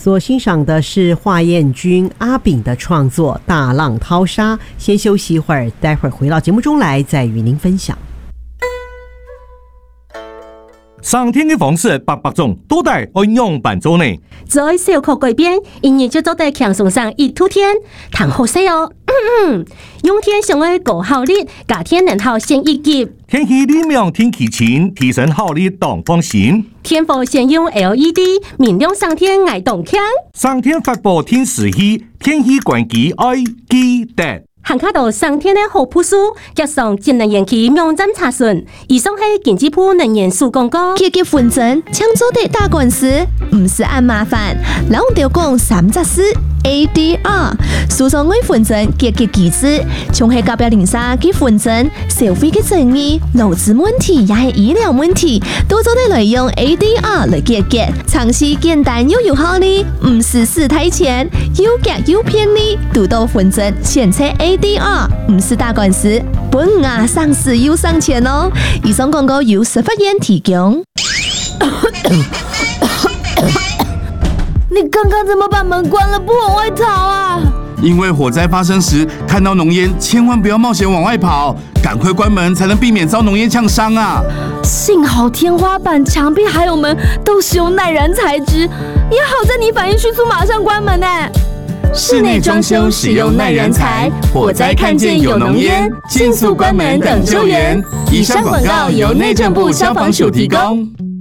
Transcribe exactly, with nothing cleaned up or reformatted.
所欣赏的是华彦钧阿炳的创作《大浪淘沙》。先休息一会儿，待会儿回到节目中来，再与您分享。 上天的方式百百种，都带按样办做呢。 在小可改编，音乐就做得强送上一突天，谈好势哦。用天上的高效率，假天能好先一级。 天气里面天气晴，提升效率当放心。 天府先用 L E D， 明亮上天爱动强。 上天发布天时气，天气关机爱记得。 行卡到上天的好朴素，加上节能延期网站查询。以上是经济部能源署广告。 结结婚证，抢做的大官司，唔是按麻烦，老着讲三十四 A D R， 诉讼为婚证结结机制，从系高标零三结婚证，消费嘅争议、劳资问题也系医疗问题，都做得来用 A D R 来结结，尝试简单又有效率，唔是死太钱，又结又便利，独到婚证前车 A D R， 唔是大官司，本牙上市又上钱哦。以上广告由十法院提供。 你刚刚怎么把门关了不往外逃啊？ 因为火灾发生时看到浓烟，千万不要冒险往外跑，赶快关门才能避免遭浓烟呛伤啊！ 幸好天花板、墙壁还有门都使用耐燃材质，也好在你反应迅速，马上关门呢。 室内装修使用耐燃材，火灾看见有浓烟，尽速关门等救援。以上广告由内政部消防署提供。